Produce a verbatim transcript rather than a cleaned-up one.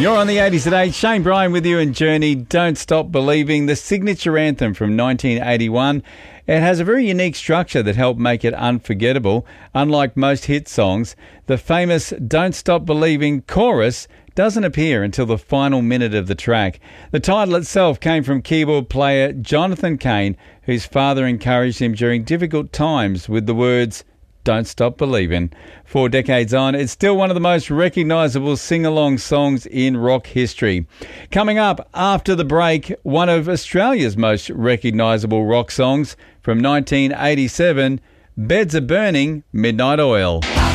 You're on the eighties today. Shane Bryan with you and Journey, Don't Stop Believing, the signature anthem from nineteen eighty-one. It has a very unique structure that helped make it unforgettable. Unlike most hit songs, the famous Don't Stop Believing chorus doesn't appear until the final minute of the track. The title itself came from keyboard player Jonathan Cain, whose father encouraged him during difficult times with the words, "Don't Stop Believing." Four decades on, it's still one of the most recognisable sing-along songs in rock history. Coming up after the break, one of Australia's most recognisable rock songs from nineteen eighty-seven, Beds Are Burning, Midnight Oil.